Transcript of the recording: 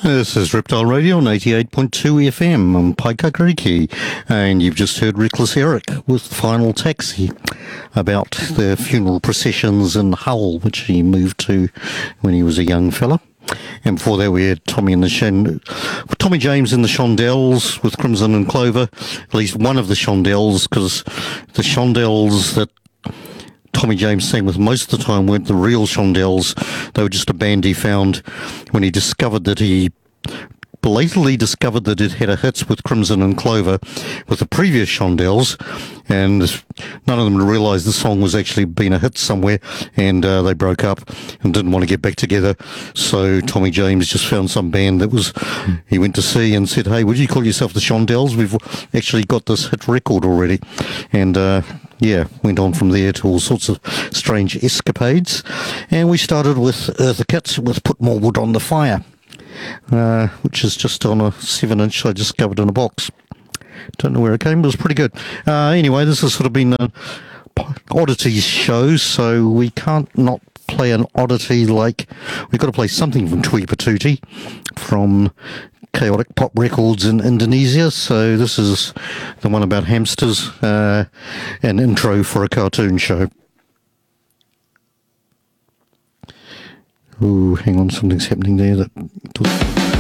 This is Reptile Radio on 88.2 FM on Paikakariki, and you've just heard Reckless Eric with Final Taxi about the funeral processions in Hull, which he moved to when he was a young fella. And before that we had Tommy James and the Shondells with Crimson and Clover, at least one of the Shondells, because the Shondells that Tommy James sang with most of the time weren't the real Shondells. They were just a band he found when he belatedly discovered that it had a hit with Crimson and Clover with the previous Shondells, and none of them realised the song was actually been a hit somewhere, and they broke up and didn't want to get back together. So Tommy James just found some band that he went to see and said, "Hey, would you call yourself the Shondells? We've actually got this hit record already." And went on from there to all sorts of strange escapades. And we started with Eartha Kitt with Put More Wood on the Fire, which is just on a 7-inch I discovered in a box. Don't know where it came, but it was pretty good. Anyway, this has sort of been an oddities show, so we can't not play an oddity. Like, we've got to play something from Tui Patuti from Chaotic Pop Records in Indonesia. So this is the one about hamsters, an intro for a cartoon show. Oh, hang on, something's happening there.